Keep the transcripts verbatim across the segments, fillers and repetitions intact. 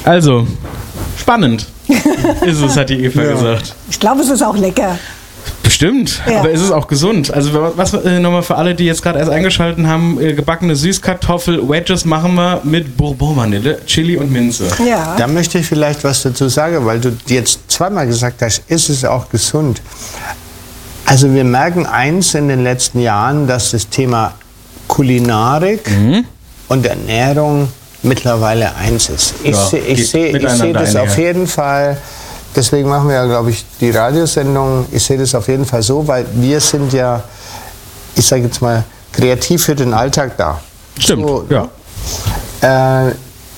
Also, spannend ist es, hat die Eva ja. gesagt. Ich glaube, es ist auch lecker. Bestimmt, ja. Aber ist es auch gesund? Also was äh, nochmal für alle, die jetzt gerade erst eingeschaltet haben, äh, gebackene Süßkartoffel-Wedges machen wir mit Bourbon-Vanille, Chili und Minze. Ja. Da möchte ich vielleicht was dazu sagen, weil du jetzt zweimal gesagt hast, ist es auch gesund. Also wir merken eins in den letzten Jahren, dass das Thema Kulinarik mhm. und Ernährung mittlerweile eins ist. Ich ja, sehe ich seh, ich seh das auf jeden Fall. Deswegen machen wir ja, glaube ich, die Radiosendung. Ich sehe das auf jeden Fall so, weil wir sind ja, ich sage jetzt mal, kreativ für den Alltag da. Stimmt, so, ja. Äh,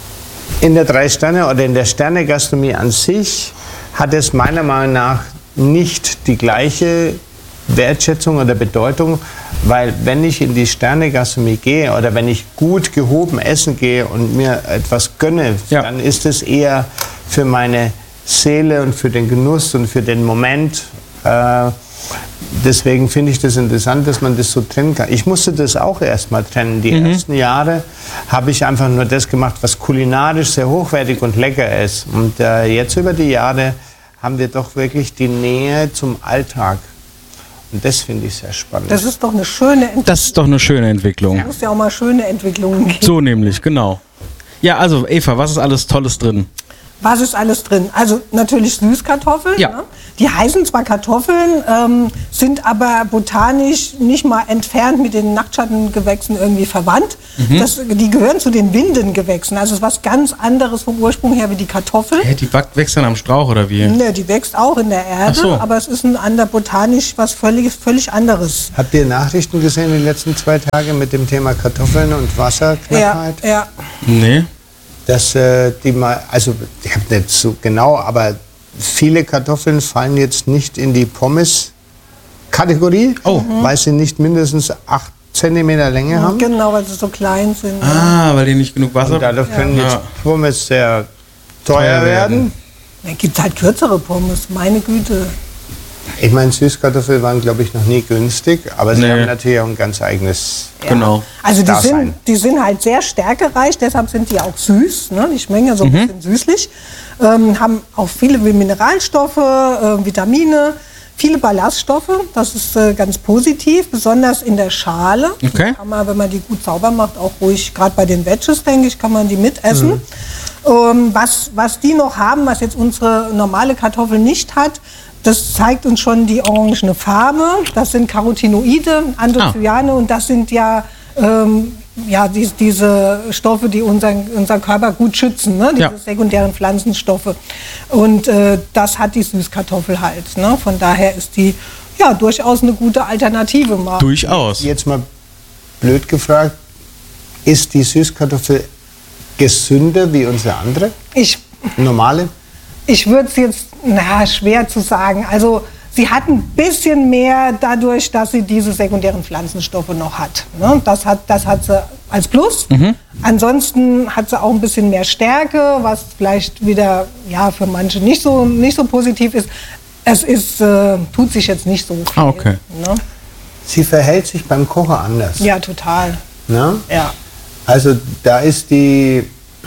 in der Drei-Sterne- oder in der Sterne-Gastronomie an sich hat es meiner Meinung nach nicht die gleiche Wertschätzung oder Bedeutung, weil wenn ich in die Sterne-Gastronomie gehe oder wenn ich gut gehoben essen gehe und mir etwas gönne, ja. dann ist es eher für meine Seele und für den Genuss und für den Moment. Äh, deswegen finde ich das interessant, dass man das so trennen kann. Ich musste das auch erst mal trennen. Die mhm. ersten Jahre habe ich einfach nur das gemacht, was kulinarisch sehr hochwertig und lecker ist. Und äh, jetzt über die Jahre haben wir doch wirklich die Nähe zum Alltag. Und das finde ich sehr spannend. Das ist doch eine schöne Entwicklung. Das ist doch eine schöne Entwicklung. Es muss ja auch mal schöne Entwicklungen geben. So nämlich, genau. Ja, also Eva, was ist alles Tolles drin? Was ist alles drin? Also natürlich Süßkartoffeln. Ja. Ne? Die heißen zwar Kartoffeln, ähm, sind aber botanisch nicht mal entfernt mit den Nachtschattengewächsen irgendwie verwandt. Mhm. Das, die gehören zu den Windengewächsen. Also es ist was ganz anderes vom Ursprung her wie die Kartoffel. Hä, die wächst dann am Strauch oder wie? Ne, die wächst auch in der Erde, so. Aber es ist ein ander, botanisch was völlig, völlig anderes. Habt ihr Nachrichten gesehen die letzten zwei Tage mit dem Thema Kartoffeln und Wasserknappheit? Ja, ja. Nee. Dass äh, die mal, also ich habe nicht so genau, aber viele Kartoffeln fallen jetzt nicht in die Pommes-Kategorie, oh. weil sie nicht mindestens acht Zentimeter Länge ja, haben. Genau, weil sie so klein sind. Ah, ja. weil die nicht genug Wasser haben. Dadurch können ja. jetzt Pommes sehr teuer, teuer werden. Es gibt halt kürzere Pommes, meine Güte. Ich meine, Süßkartoffeln waren, glaube ich, noch nie günstig, aber sie nee. haben natürlich auch ein ganz eigenes ja. Genau. Also die sind, die sind halt sehr stärkereich, deshalb sind die auch süß, ne? Die schmecken ja so ein mhm. bisschen süßlich, ähm, haben auch viele Mineralstoffe, äh, Vitamine, viele Ballaststoffe, das ist äh, ganz positiv, besonders in der Schale. Okay. Kann man, wenn man die gut sauber macht, auch ruhig, gerade bei den Wedges, denke ich, kann man die mitessen. Mhm. Ähm, was, was die noch haben, was jetzt unsere normale Kartoffel nicht hat, das zeigt uns schon die orangene Farbe. Das sind Carotinoide, Anthocyane, ah. und das sind ja, ähm, ja die, diese Stoffe, die unseren, unseren Körper gut schützen, ne? Diese ja. sekundären Pflanzenstoffe. Und äh, das hat die Süßkartoffel halt. Ne? Von daher ist die ja durchaus eine gute Alternative. Mal. Durchaus. Jetzt mal blöd gefragt, ist die Süßkartoffel gesünder wie unsere andere? Ich, normale? Ich würde es jetzt, na, schwer zu sagen. Also sie hat ein bisschen mehr dadurch, dass sie diese sekundären Pflanzenstoffe noch hat. Ne? Das hat, das hat sie als Plus. Mhm. Ansonsten hat sie auch ein bisschen mehr Stärke, was vielleicht wieder ja, für manche nicht so, nicht so positiv ist. Es ist, äh, tut sich jetzt nicht so viel. Ah, okay. Ne? Sie verhält sich beim Kochen anders. Ja, total. Ne? Ja. Also da ist die...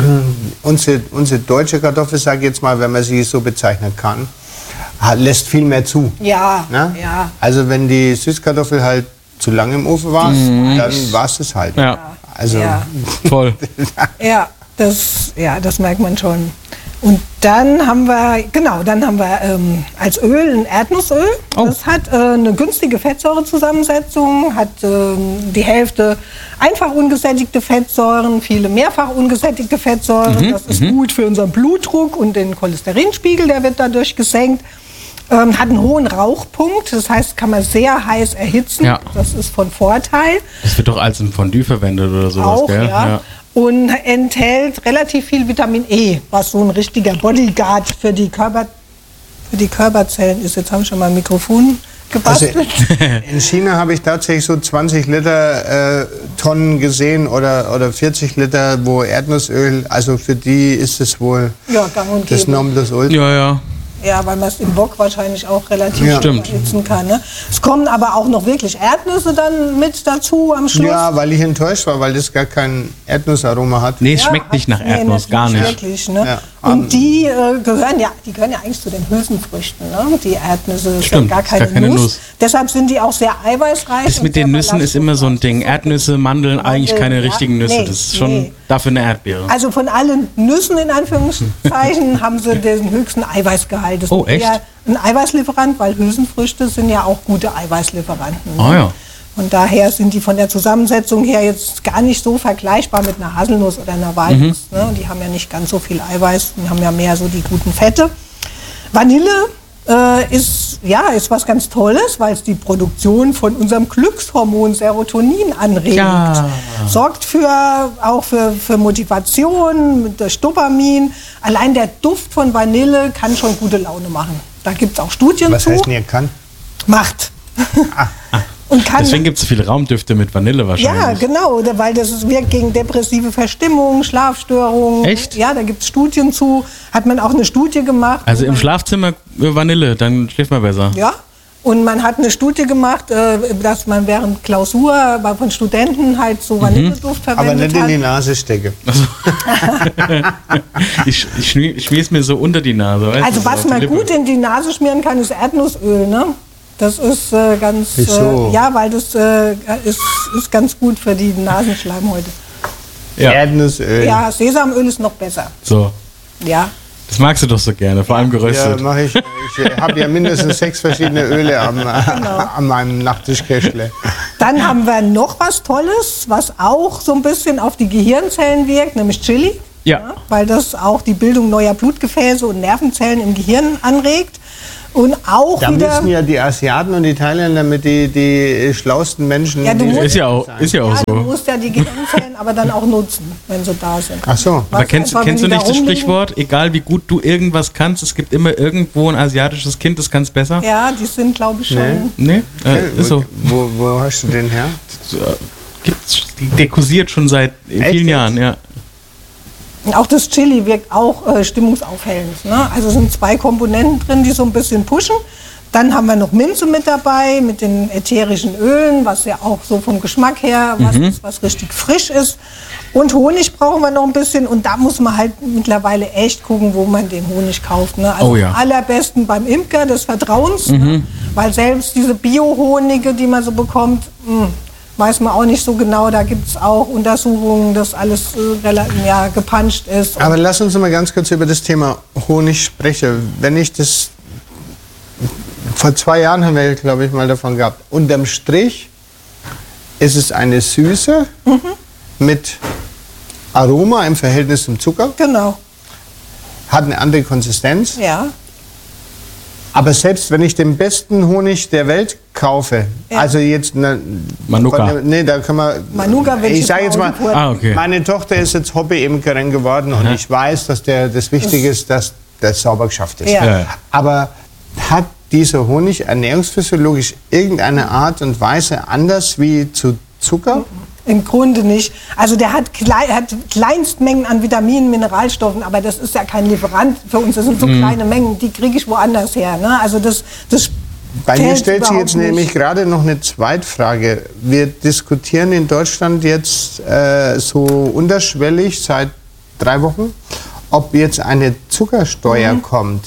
Unsere, unsere deutsche Kartoffel, sage ich jetzt mal, wenn man sie so bezeichnen kann, hat, lässt viel mehr zu. Ja, ne? ja. Also wenn die Süßkartoffel halt zu lange im Ofen war, mhm. dann war es es halt. Ja. Also ja. Toll. Ja, das, ja, das merkt man schon. Und dann haben wir, genau, dann haben wir ähm, als Öl ein Erdnussöl. Oh. Das hat äh, eine günstige Fettsäurezusammensetzung, hat äh, die Hälfte einfach ungesättigte Fettsäuren, viele mehrfach ungesättigte Fettsäuren. Mhm. Das ist mhm. gut für unseren Blutdruck und den Cholesterinspiegel, der wird dadurch gesenkt. Ähm, hat einen hohen Rauchpunkt, das heißt, kann man sehr heiß erhitzen. Ja. Das ist von Vorteil. Das wird doch als ein Fondue verwendet oder sowas, auch, gell? Ja. Ja. Und enthält relativ viel Vitamin E, was so ein richtiger Bodyguard für die, Körper, für die Körperzellen ist. Jetzt haben wir schon mal ein Mikrofon gebastelt. Also in China habe ich tatsächlich so zwanzig Liter äh, Tonnen gesehen oder, oder vierzig Liter, wo Erdnussöl, also für die ist es wohl ja, gang und das Nonplusultra. Ja, ja. Ja, weil man es im Wok wahrscheinlich auch relativ ja. erhitzen kann. Ne? Es kommen aber auch noch wirklich Erdnüsse dann mit dazu am Schluss. Ja, weil ich enttäuscht war, weil das gar kein Erdnussaroma hat. Nee, es ja, schmeckt nicht nach Erdnuss, nee, gar nicht. Wirklich, ne? Ja. Und die äh, gehören ja, die gehören ja eigentlich zu den Hülsenfrüchten, ne? Die Erdnüsse ist ja gar keine, gar keine Nuss. Nuss. Deshalb sind die auch sehr eiweißreich. Das mit den Nüssen ist immer so ein Ding. Erdnüsse, Mandeln, Mandeln, eigentlich keine ja. richtigen Nüsse. Nee, das ist schon nee. dafür eine Erdbeere. Also von allen Nüssen in Anführungszeichen haben sie den höchsten Eiweißgehalt. Das Oh, ist echt? eher ein Eiweißlieferant, weil Hülsenfrüchte sind ja auch gute Eiweißlieferanten. Ne? Ah ja. Und daher sind die von der Zusammensetzung her jetzt gar nicht so vergleichbar mit einer Haselnuss oder einer Walnuss. Mhm. Ne? Die haben ja nicht ganz so viel Eiweiß, die haben ja mehr so die guten Fette. Vanille äh, ist, ja, ist was ganz Tolles, weil es die Produktion von unserem Glückshormon Serotonin anregt. Ja. Sorgt für, auch für, für Motivation, mit das Dopamin. Allein der Duft von Vanille kann schon gute Laune machen. Da gibt es auch Studien Was zu. heißt denn ihr kann? Macht. Ah. Und kann, Deswegen gibt es so viele Raumdüfte mit Vanille wahrscheinlich. ja, genau, oder weil das wirkt gegen depressive Verstimmung, Schlafstörungen. Echt? Ja, da gibt es Studien zu. Hat man auch eine Studie gemacht. Also im Schlafzimmer äh, Vanille, dann schläft man besser. Ja. Und man hat eine Studie gemacht, äh, dass man während Klausur bei- von Studenten halt so Vanilleduft Aber verwendet nicht in hat. die Nase stecke. Ich, ich schmier ich schmier's mir so unter die Nase. Weißt Also du, was so auf man die Lippe. gut in die Nase schmieren kann, ist Erdnussöl, ne? Das ist äh, ganz, Wieso? äh, ja, weil das äh, ist, ist ganz gut für die Nasenschleimhäute. Ja. Erdnussöl. Ja, Sesamöl ist noch besser. So, Ja. das magst du doch so gerne, vor allem Ja, geröstet. mache ich. Ich habe ja mindestens sechs verschiedene Öle am, an meinem Nachttischkästle. Dann haben wir noch was Tolles, was auch so ein bisschen auf die Gehirnzellen wirkt, nämlich Chili. Ja. Weil das auch die Bildung neuer Blutgefäße und Nervenzellen im Gehirn anregt. Und auch Da wieder. müssen ja die Asiaten und die Thailänder mit die, die schlausten Menschen. Ja, du die- musst- Ist ja auch, ist ja auch ja, du so. musst ja die Gehirnzellen aber dann auch nutzen, wenn sie da sind. Ach so. Aber Weißt kennst, einfach, kennst du wenn die nicht da das rumliegen? Sprichwort, egal wie gut du irgendwas kannst, es gibt immer irgendwo ein asiatisches Kind, das kann es besser? Ja, die sind, glaube ich, schon. Nee. Nee? Äh, ist so. Wo, wo hast du den her? Gibt's, der kursiert schon seit vielen Echt jetzt? Jahren, ja. Und auch das Chili wirkt auch äh, stimmungsaufhellend. Ne? Also es sind zwei Komponenten drin, die so ein bisschen pushen. Dann haben wir noch Minze mit dabei, mit den ätherischen Ölen, was ja auch so vom Geschmack her was, Mhm. ist, was richtig frisch ist. Und Honig brauchen wir noch ein bisschen. Und da muss man halt mittlerweile echt gucken, wo man den Honig kauft. Ne? Also Oh ja. am allerbesten beim Imker des Vertrauens. Ne? Weil selbst diese Bio-Honige, die man so bekommt, mh, weiß man auch nicht so genau. Da gibt es auch Untersuchungen, dass alles äh, relativ, ja, gepanscht ist. Aber lass uns mal ganz kurz über das Thema Honig sprechen. Wenn ich das. Vor zwei Jahren haben wir, glaube ich, mal davon gehabt. Unterm Strich ist es eine Süße mit Aroma im Verhältnis zum Zucker, Genau, hat eine andere Konsistenz. ja. Aber selbst wenn ich den besten Honig der Welt kaufe, Ja. also jetzt ne, Manuka. von- Nee, da kann man. Manuka will ich ich sage jetzt mal, außen vor- Ah, okay. meine Tochter ist jetzt Hobby-Imkerin geworden und Ja. ich weiß, dass der das Wichtige ist, dass das sauber geschafft ist. Ja. Ja. Aber hat dieser Honig ernährungsphysiologisch irgendeine Art und Weise anders wie zu Zucker? Im Grunde nicht. Also der hat, klei hat Kleinstmengen an Vitaminen, Mineralstoffen, aber das ist ja kein Lieferant für uns. Das sind so kleine Mengen, die kriege ich woanders her. Ne? Also das, das Bei mir zählt stellt sich überhaupt jetzt nämlich nicht. gerade noch eine Zweitfrage. Wir diskutieren in Deutschland jetzt äh, so unterschwellig seit drei Wochen, ob jetzt eine Zuckersteuer Mhm. kommt.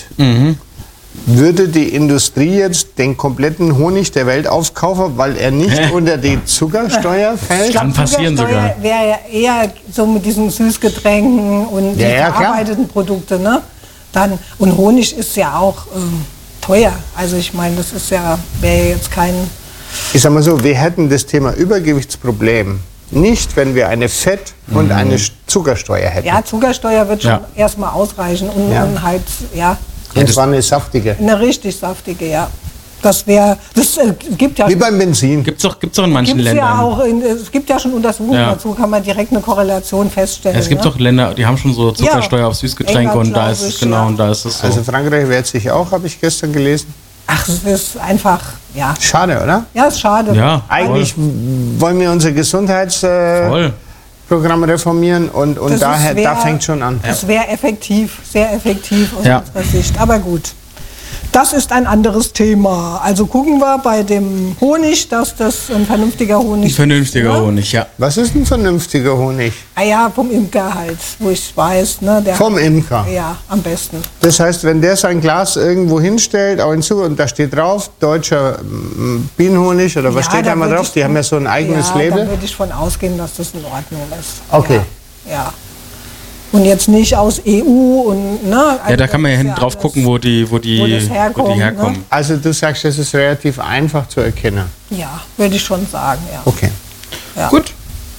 Würde die Industrie jetzt den kompletten Honig der Welt aufkaufen, weil er nicht Hä? unter die Zuckersteuer fällt? Kann passieren Zuckersteuer sogar. wäre ja eher so mit diesen Süßgetränken und Ja, die ja, klar. verarbeiteten Produkte. Ne? Dann, und Honig ist ja auch ähm, teuer. Also ich meine, das ist ja, wäre ja jetzt kein... Ich sag mal so, wir hätten das Thema Übergewichtsproblem nicht, wenn wir eine Fett- und eine Zuckersteuer hätten. Ja, Zuckersteuer wird schon Ja. erstmal ausreichen und, Ja. und halt, ja, Und zwar eine saftige. eine richtig saftige, ja. Das wäre, das äh, gibt ja Wie beim Benzin. Gibt's doch, gibt's doch in manchen gibt's Ländern. ja auch, in, es gibt ja schon Untersuchungen Ja. dazu, kann man direkt eine Korrelation feststellen. Ja, es gibt ne? doch Länder, die haben schon so Zuckersteuer Ja. auf Süßgetränke England, und da glaub ist es ich, genau ja. und da ist es so. Also Frankreich wehrt sich auch, habe ich gestern gelesen. Ach, es ist einfach, ja. Schade, oder? Ja, ist schade. ja, Eigentlich wollen wir unser Gesundheitsprogramm voll. reformieren und, und Das daher, ist schwer. da fängt schon an. Es wäre effektiv, sehr effektiv aus Ja. unserer Sicht, aber gut. Das ist ein anderes Thema. Also gucken wir bei dem Honig, dass das ein vernünftiger Honig ist. Ein vernünftiger ne? Honig, ja. Was ist ein vernünftiger Honig? Ah ja, vom Imker halt, wo ich weiß. Ne, der Vom Imker? Ja, am besten. Das heißt, wenn der sein Glas irgendwo hinstellt, auch hinzu, und da steht drauf, deutscher mm, Bienenhonig, oder was Ja, steht da mal würd drauf? ich Die von- haben ja so ein eigenes ja, Label. Da würde ich von ausgehen, dass das in Ordnung ist. Okay. Ja. ja. Und jetzt nicht aus E U und ne. Also Ja, da kann man ja das ist hinten drauf alles- gucken, wo die, wo die, wo das herkommt, wo die herkommen. ne? Also du sagst, das ist relativ einfach zu erkennen. Ja, würde ich schon sagen, ja. Okay. ja. Gut.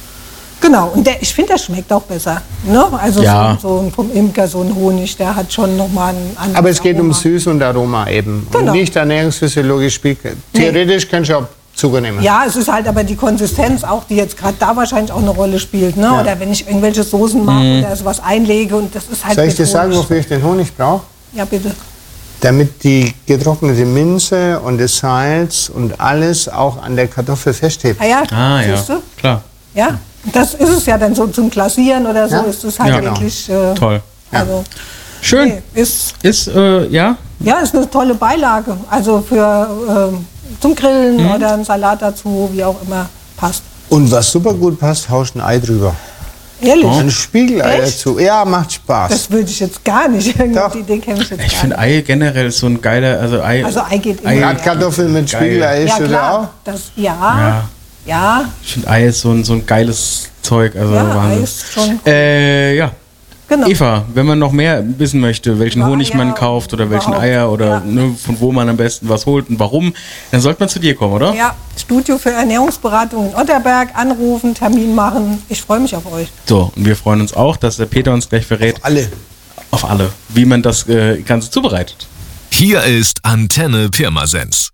Genau, und der, ich finde, der schmeckt auch besser. Ne? Also Ja. so, so ein- vom Imker, so ein Honig, der hat schon nochmal einen anderen Aber es geht um Aroma. Süß und Aroma eben. Genau. Und nicht ernährungsphysiologisch. spielt- Theoretisch kannst du auch Zucker nehmen. Ja, es ist halt aber die Konsistenz auch, die jetzt gerade da wahrscheinlich auch eine Rolle spielt. Ne? Ja. Oder wenn ich irgendwelche Soßen mache oder sowas einlege und das ist halt Soll ich dir mit sagen, Honig. wofür ich den Honig brauche? Ja, bitte. Damit die getrocknete Minze und das Salz und alles auch an der Kartoffel festhebt. Ah ja, Ah ja, siehst du? klar. Ja, das ist es ja dann so zum Glasieren oder so Ja. ist es halt Ja, genau. wirklich. Äh, Toll. Also, Schön. nee, ist, Ist, äh, ja, ja, ist eine tolle Beilage. Also für ähm, zum Grillen Mhm. oder einen Salat dazu, wie auch immer, passt. Und was super gut passt, haust ein Ei drüber. Ehrlich? Ein Spiegelei Echt? dazu. Ja, macht Spaß. Das würde ich jetzt gar nicht. Irgendwie Doch. die Idee kenne ich jetzt ich gar finde nicht. Ei generell so ein geiler, also Ei, Also Ei geht immer. Ei- ja. Bratkartoffeln mit Geil. Spiegelei Ja, ist oder klar. auch? Das, ja, Ja. ja, ich finde Ei ist so ein, so ein geiles Zeug, also ja, Ei Wahnsinn. ist schon. Äh, ja. Genau. Eva, wenn man noch mehr wissen möchte, welchen Über Honig man Eier kauft oder und welchen überhaupt, Eier oder ja. ne, von wo man am besten was holt und warum, dann sollte man zu dir kommen, oder? Ja, Studio für Ernährungsberatung in Otterberg, anrufen, Termin machen. Ich freue mich auf euch. So, und wir freuen uns auch, dass der Peter uns gleich verrät, Alle. auf alle, wie man das äh, Ganze zubereitet. Hier ist Antenne Pirmasens.